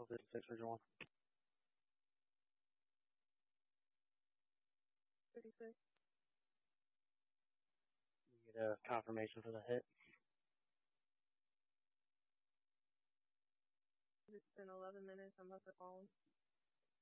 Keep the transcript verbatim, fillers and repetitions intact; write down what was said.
Echo fifty-six, Region one. fifty-six. You get a confirmation for the hit. It's been eleven minutes. I'm about to call him.